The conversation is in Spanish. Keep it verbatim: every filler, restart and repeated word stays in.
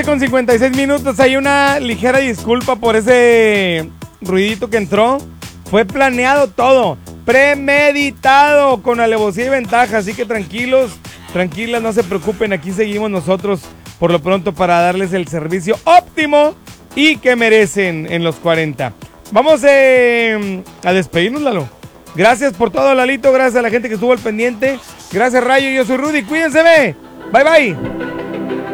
Con cincuenta y seis minutos, hay una ligera disculpa por ese ruidito que entró. Fue planeado todo, premeditado, con alevosía y ventaja, así que tranquilos, tranquilas, no se preocupen, aquí seguimos nosotros por lo pronto para darles el servicio óptimo y que merecen en los cuarenta. Vamos eh, a despedirnos, Lalo. Gracias por todo, Lalito, gracias a la gente que estuvo al pendiente. Gracias, Rayo, yo soy Rudy, cuídense, bye bye.